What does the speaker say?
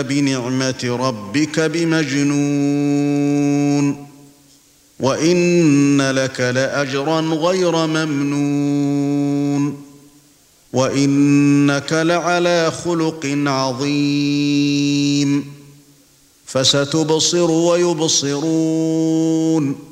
بنعمة ربك بمجنون وإن لك لأجرا غير ممنون وإنك لعلى خلق عظيم فستبصر ويبصرون